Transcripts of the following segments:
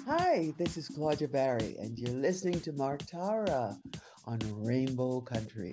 Hi, this is Claudia Barry, and you're listening to Mark Tara on Rainbow Country.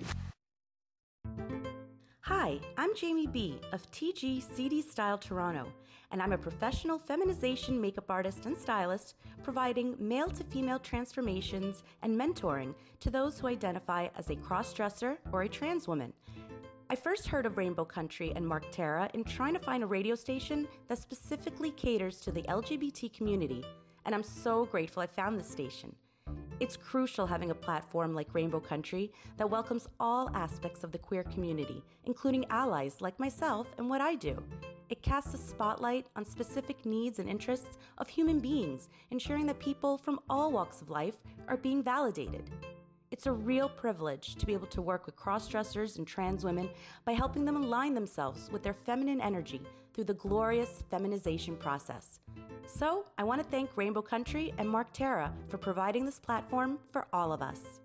Hi, I'm Jamie B. of TG CD Style Toronto, and I'm a professional feminization makeup artist and stylist providing male to female transformations and mentoring to those who identify as a cross-dresser or a trans woman. I first heard of Rainbow Country and Mark Tara in trying to find a radio station that specifically caters to the LGBT community, and I'm so grateful I found this station. It's crucial having a platform like Rainbow Country that welcomes all aspects of the queer community, including allies like myself and what I do. It casts a spotlight on specific needs and interests of human beings, ensuring that people from all walks of life are being validated. It's a real privilege to be able to work with cross-dressers and trans women by helping them align themselves with their feminine energy through the glorious feminization process. So, I want to thank Rainbow Country and Mark Tara for providing this platform for all of us.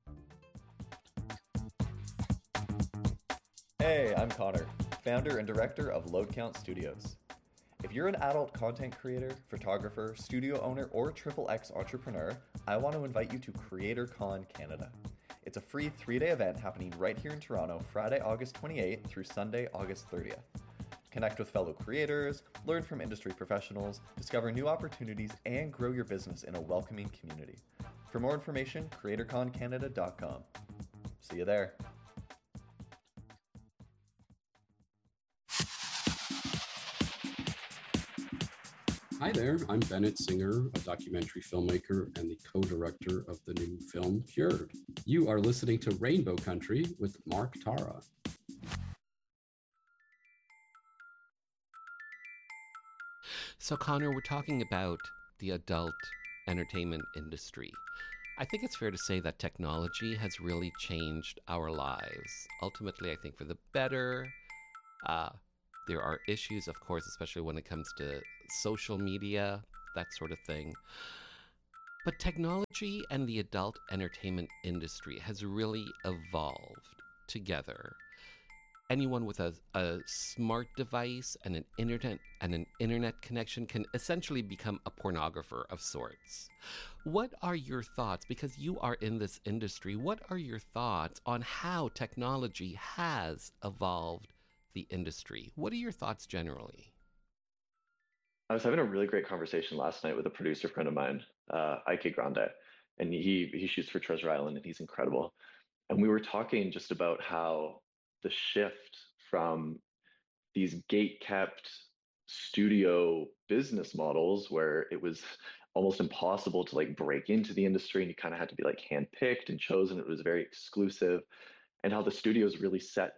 Hey, I'm Connor, founder and director of Load Count Studios. If you're an adult content creator, photographer, studio owner, or XXX entrepreneur, I want to invite you to CreatorCon Canada. It's a free 3-day event happening right here in Toronto, Friday, August 28th through Sunday, August 30th. Connect with fellow creators, learn from industry professionals, discover new opportunities, and grow your business in a welcoming community. For more information, CreatorConCanada.com. See you there. Hi there, I'm Bennett Singer, a documentary filmmaker and the co-director of the new film Cured. You are listening to Rainbow Country with Mark Tara. So, Connor, we're talking about the adult entertainment industry. I think it's fair to say that technology has really changed our lives. Ultimately, I think for the better. There are issues, of course, especially when it comes to social media, that sort of thing. But technology and the adult entertainment industry has really evolved together. Anyone with a smart device and an internet connection can essentially become a pornographer of sorts. What are your thoughts, because you are in this industry, what are your thoughts on how technology has evolved the industry? What are your thoughts generally? I was having a really great conversation last night with a producer friend of mine, Ike Grande, and he shoots for Treasure Island, and he's incredible. And we were talking just about how the shift from these gate-kept studio business models where it was almost impossible to like break into the industry and you kind of had to be like handpicked and chosen. It was very exclusive, and how the studios really set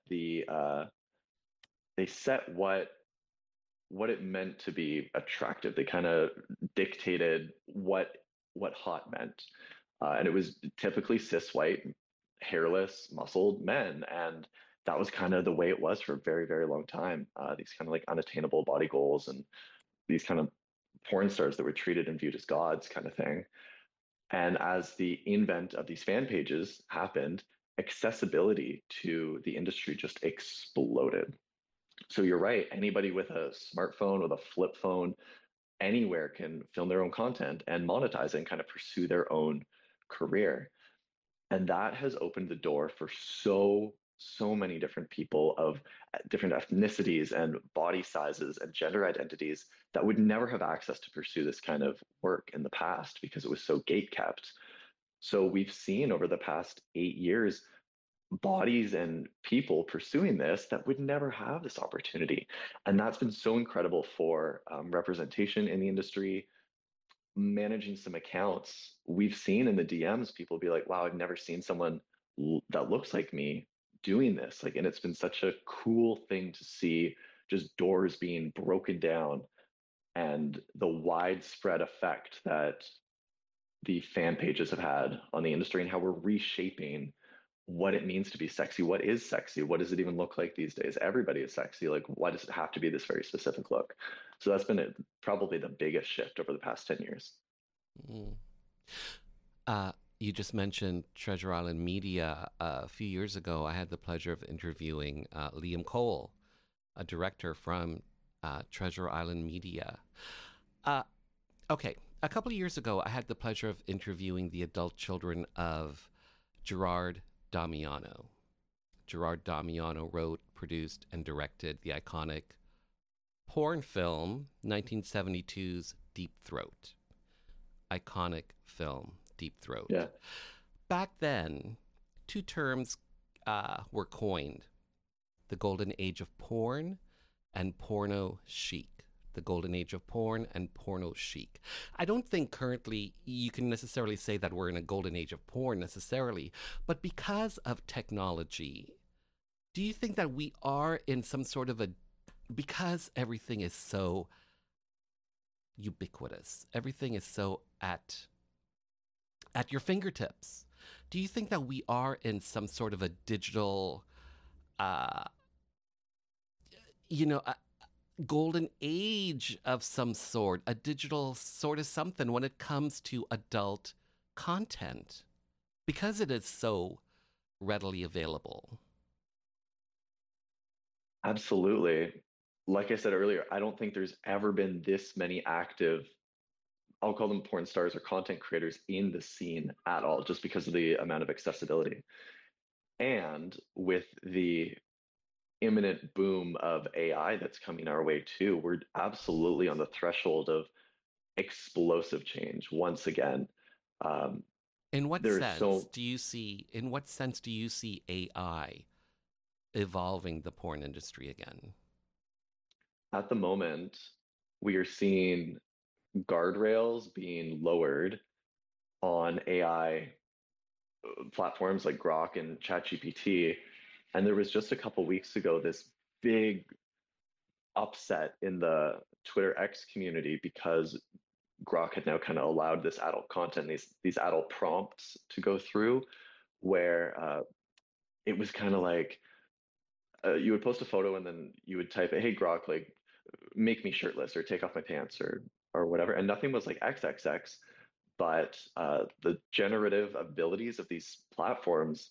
what it meant to be attractive. They kind of dictated what hot meant, and it was typically cis white, hairless, muscled men, and that was kind of the way it was for a very, very long time. These kind of like unattainable body goals and these kind of porn stars that were treated and viewed as gods, kind of thing. And as the invent of these fan pages happened, accessibility to the industry just exploded. So you're right. Anybody with a smartphone, with a flip phone, anywhere can film their own content and monetize it and kind of pursue their own career. And that has opened the door for so many different people of different ethnicities and body sizes and gender identities that would never have access to pursue this kind of work in the past because it was so gate kept. So we've seen over the past 8 years bodies and people pursuing this that would never have this opportunity. And that's been so incredible for representation in the industry, managing some accounts. We've seen in the DMs, people be like, wow, I've never seen someone that looks like me doing this. Like, and it's been such a cool thing to see just doors being broken down and the widespread effect that the fan pages have had on the industry and how we're reshaping what it means to be sexy. What is sexy? What does it even look like these days? Everybody is sexy. Like, why does it have to be this very specific look? So that's been probably the biggest shift over the past 10 years. Mm. You just mentioned Treasure Island Media. A few years ago, I had the pleasure of interviewing Liam Cole, a director from Treasure Island Media. Okay, A couple of years ago, I had the pleasure of interviewing the adult children of Gerard Damiano. Gerard Damiano wrote, produced, and directed the iconic porn film 1972's Deep Throat. Iconic film, Deep Throat. Yeah. Back then, two terms were coined: the golden age of porn and porno chic. The golden age of porn and porno chic. I don't think currently you can necessarily say that we're in a golden age of porn necessarily, but because of technology, do you think that we are in some sort of because everything is so ubiquitous, everything is so at your fingertips, do you think that we are in some sort of a digital, golden age of some sort, a digital sort of something when it comes to adult content, because it is so readily available? Absolutely. Like I said earlier, I don't think there's ever been this many active, I'll call them porn stars or content creators in the scene at all, just because of the amount of accessibility. And with the imminent boom of AI that's coming our way too, we're absolutely on the threshold of explosive change once again. In what there's sense so do you see? In what sense do you see AI evolving the porn industry again? At the moment, we are seeing guardrails being lowered on AI platforms like Grok and ChatGPT. And there was just a couple weeks ago this big upset in the Twitter X community because Grok had now kind of allowed this adult content, these adult prompts to go through, where it was kind of like you would post a photo and then you would type, "Hey Grok, like make me shirtless or take off my pants or whatever," and nothing was like XXX, but the generative abilities of these platforms,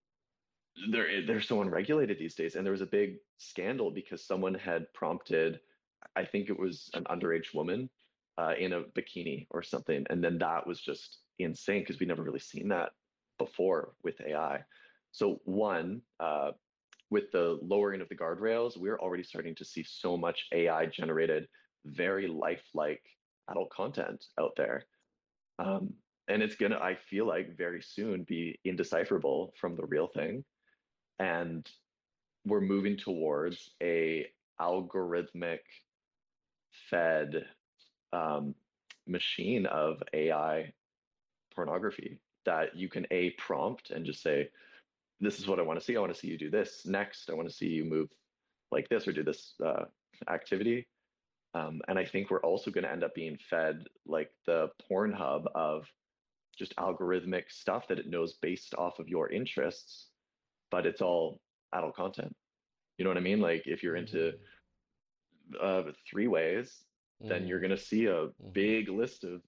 they're so unregulated these days. And there was a big scandal because someone had prompted, I think it was an underage woman in a bikini or something, and then that was just insane because we never really seen that before with AI. So one, with the lowering of the guardrails, we're already starting to see so much AI generated, very lifelike adult content out there. And it's gonna, I feel like, very soon be indecipherable from the real thing. And we're moving towards a algorithmic fed machine of AI pornography that you can prompt and just say, "This is what I want to see. I want to see you do this next. I want to see you move like this or do this activity." And I think we're also going to end up being fed like the Pornhub of just algorithmic stuff that it knows based off of your interests, but it's all adult content. You know what I mean? Like if you're into three ways, then you're going to see a big list of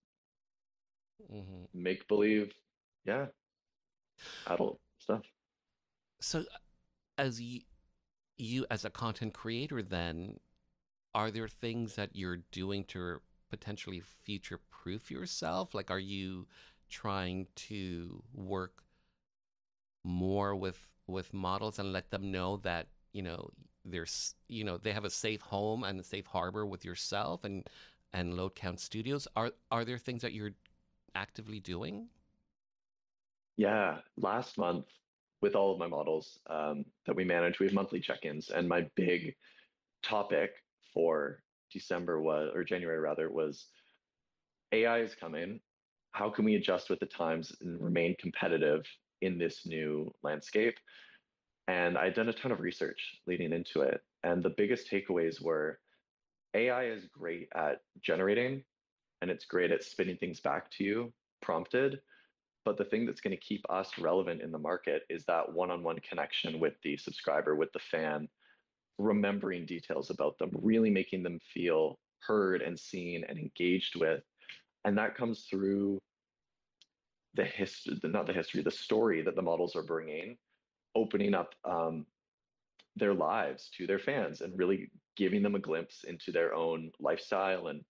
make believe, yeah, adult stuff. So, as you as a content creator, then, are there things that you're doing to potentially future proof yourself? Like, are you trying to work more with models and let them know that there's they have a safe home and a safe harbor with yourself and Load Count Studios? Are there things that you're actively doing? Yeah, last month with all of my models that we manage, we have monthly check-ins, and my big topic for December was, or January rather, was AI is coming. How can we adjust with the times and remain competitive in this new landscape? And I'd done a ton of research leading into it. And the biggest takeaways were AI is great at generating and it's great at spinning things back to you prompted. But the thing that's going to keep us relevant in the market is that one-on-one connection with the subscriber, with the fan, remembering details about them, really making them feel heard and seen and engaged with. And that comes through the history, not the history, the story that the models are bringing, opening up their lives to their fans and really giving them a glimpse into their own lifestyle and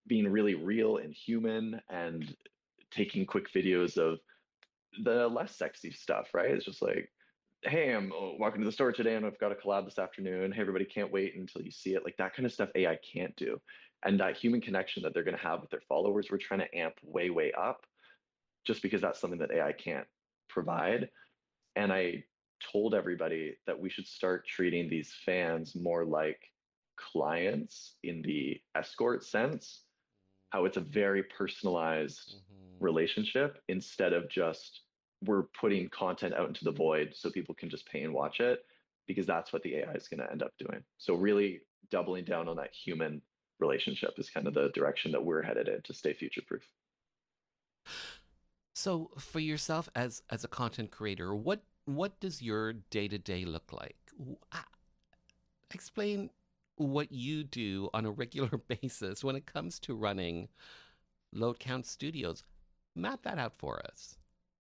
being really real and human and taking quick videos of the less sexy stuff, right? It's just like, hey, I'm walking to the store today and I've got a collab this afternoon. Hey, everybody, can't wait until you see it. Like that kind of stuff AI can't do. And that human connection that they're going to have with their followers, we're trying to amp way, way up just because that's something that AI can't provide. And I told everybody that we should start treating these fans more like clients in the escort sense, how it's a very personalized relationship instead of just we're putting content out into the void so people can just pay and watch it, because that's what the AI is going to end up doing. So really doubling down on that human relationship is kind of the direction that we're headed in to stay future proof. So for yourself as a content creator, what does your day-to-day look like? Explain what you do on a regular basis when it comes to running Load Count Studios. Map that out for us.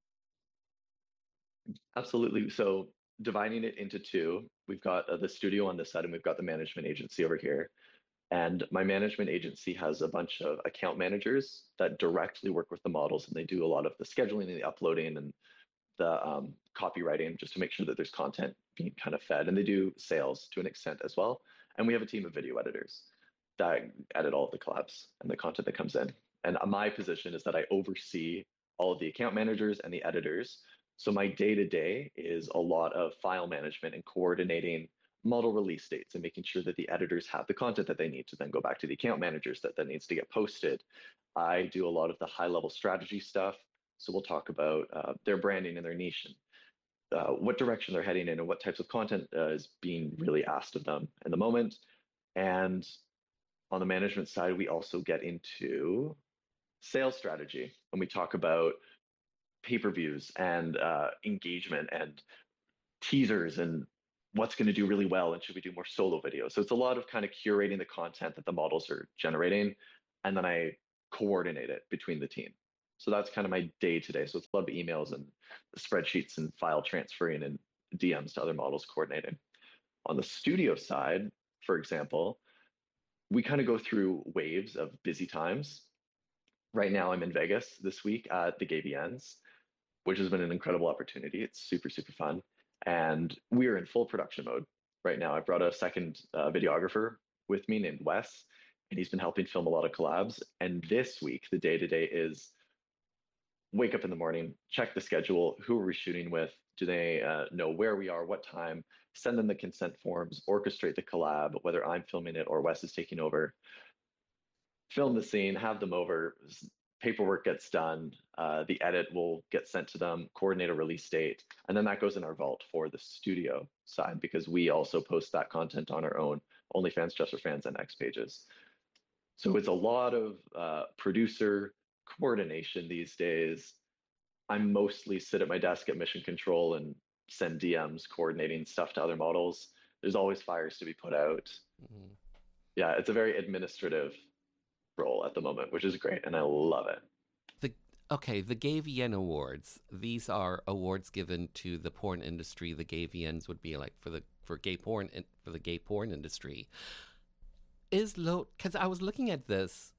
Absolutely. So dividing it into two, we've got the studio on this side and we've got the management agency over here. And my management agency has a bunch of account managers that directly work with the models, and they do a lot of the scheduling and the uploading and the copywriting just to make sure that there's content being kind of fed. And they do sales to an extent as well. And we have a team of video editors that edit all of the collabs and the content that comes in. And my position is that I oversee all of the account managers and the editors. So my day-to-day is a lot of file management and coordinating model release dates and making sure that the editors have the content that they need to then go back to the account managers that needs to get posted. I do a lot of the high-level strategy stuff. So we'll talk about their branding and their niche and what direction they're heading in and what types of content is being really asked of them in the moment. And on the management side, we also get into sales strategy and we talk about pay-per-views and engagement and teasers and what's going to do really well and should we do more solo videos. So it's a lot of kind of curating the content that the models are generating, and then I coordinate it between the team. So that's kind of my day to day. So it's a lot of emails and spreadsheets and file transferring and DMs to other models coordinating. On the studio side, for example, we kind of go through waves of busy times. Right now I'm in Vegas this week at the GAVNs, which has been an incredible opportunity. It's super, super fun. And we're in full production mode right now. I brought a second videographer with me named Wes, and he's been helping film a lot of collabs. And this week, the day-to-day is wake up in the morning, check the schedule, who are we shooting with, do they know where we are, what time, send them the consent forms, orchestrate the collab, whether I'm filming it or Wes is taking over, film the scene, have them over, paperwork gets done, the edit will get sent to them, coordinate a release date, and then that goes in our vault for the studio side because we also post that content on our own OnlyFans, Just for Fans, and X pages. So it's a lot of producer coordination these days. I mostly sit at my desk at Mission Control and send DMs coordinating stuff to other models. There's always fires to be put out. Mm-hmm. Yeah, it's a very administrative role at the moment, which is great, and I love it. The GAVN Awards. These are awards given to the porn industry. The GAVNs would be like for gay porn for the gay porn industry. Because I was looking at this,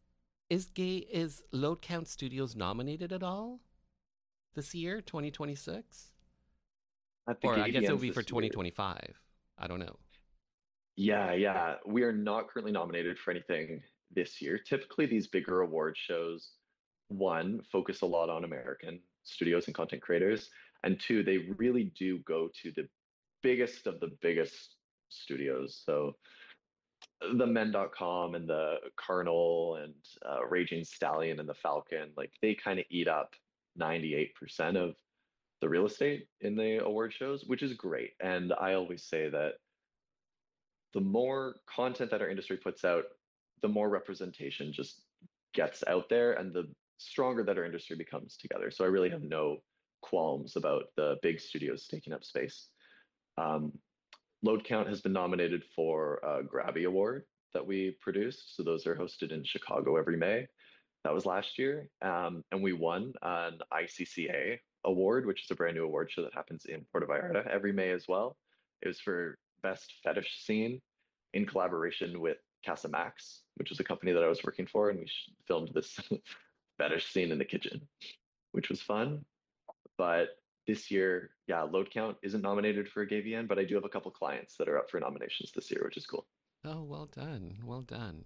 is Load Count Studios nominated at all this year, 2026? Or I guess it would be for 2025. I don't know. Yeah. We are not currently nominated for anything this year. Typically, these bigger award shows, one, focus a lot on American studios and content creators, and two, they really do go to the biggest of the biggest studios. So the Men.com and the Carnal and Raging Stallion and the Falcon, like they kind of eat up 98% of the real estate in the award shows, which is great. And I always say that the more content that our industry puts out, the more representation just gets out there and the stronger that our industry becomes together. So I really have no qualms about the big studios taking up space. Load Count has been nominated for a Grabby Award that we produced. So those are hosted in Chicago every May. That was last year. And we won an ICCA award, which is a brand new award show that happens in Puerto Vallarta every May as well. It was for Best Fetish Scene in collaboration with Casamax, which is a company that I was working for, and we filmed this fetish scene in the kitchen, which was fun. But this year, yeah, Load Count isn't nominated for a GAVN, but I do have a couple clients that are up for nominations this year, which is cool. Oh, well done. Well done.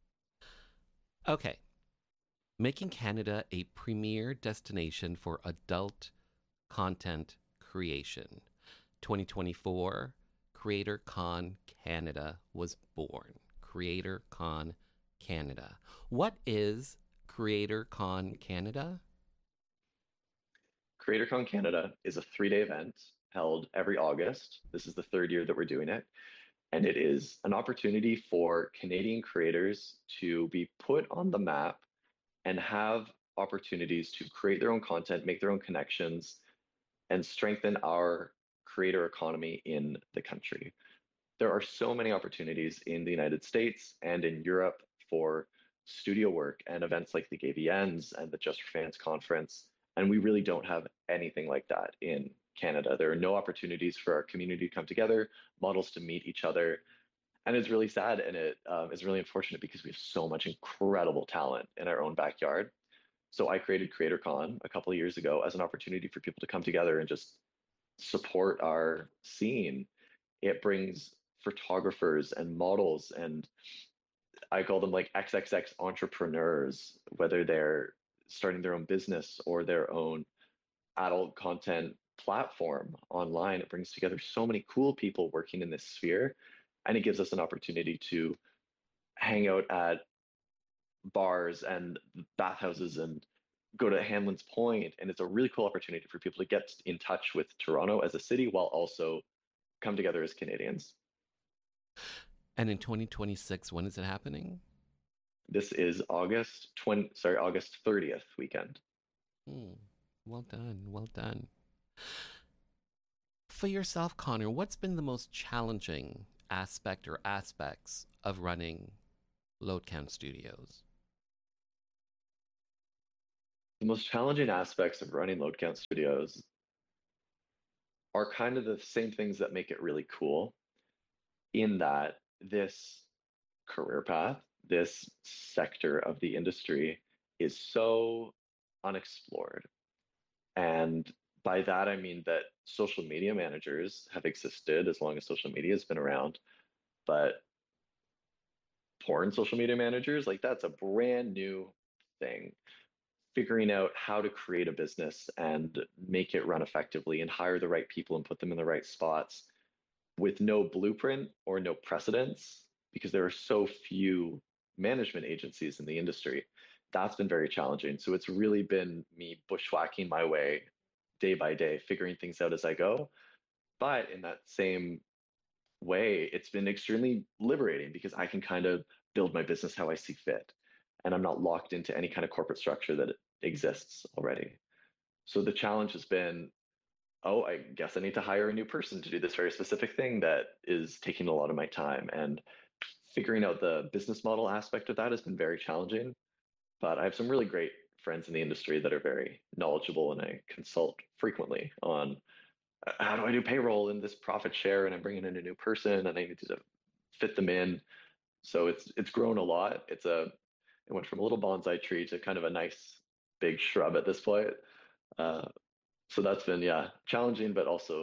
Okay. Making Canada a premier destination for adult content creation. 2024, Creator Con Canada was born. Creator Con Canada. What is Creator Con Canada? CreatorCon Canada is a 3-day event held every August. This is the third year that we're doing it. And it is an opportunity for Canadian creators to be put on the map and have opportunities to create their own content, make their own connections, and strengthen our creator economy in the country. There are so many opportunities in the United States and in Europe for studio work and events like the GAVNs and the Just for Fans conference. And we really don't have anything like that in Canada. There are no opportunities for our community to come together, models to meet each other. And it's really sad, and it is really unfortunate because we have so much incredible talent in our own backyard. So I created CreatorCon a couple of years ago as an opportunity for people to come together and just support our scene. It brings photographers and models, and I call them like XXX entrepreneurs, whether they're starting their own business or their own adult content platform online. It brings together so many cool people working in this sphere, and it gives us an opportunity to hang out at bars and bathhouses and go to Hanlan's Point. And it's a really cool opportunity for people to get in touch with Toronto as a city while also come together as Canadians. And in 2026, when is it happening? This is August 30th weekend. Well done. Well done. For yourself, Connor, what's been the most challenging aspect or aspects of running Load Count Studios? The most challenging aspects of running Load Count Studios are kind of the same things that make it really cool, in that this career path, this sector of the industry is so unexplored. And by that, I mean that social media managers have existed as long as social media has been around, but porn social media managers, like that's a brand new thing. Figuring out how to create a business and make it run effectively and hire the right people and put them in the right spots with no blueprint or no precedence, because there are so few management agencies in the industry. That's been very challenging. So it's really been me bushwhacking my way day by day, figuring things out as I go. But in that same way, it's been extremely liberating because I can kind of build my business how I see fit. And I'm not locked into any kind of corporate structure that exists already. So the challenge has been, oh, I guess I need to hire a new person to do this very specific thing that is taking a lot of my time. And figuring out the business model aspect of that has been very challenging. But I have some really great friends in the industry that are very knowledgeable, and I consult frequently on how do I do payroll in this profit share, and I'm bringing in a new person and I need to fit them in. So it's grown a lot. It went from a little bonsai tree to kind of a nice big shrub at this point. So that's been, yeah, challenging, but also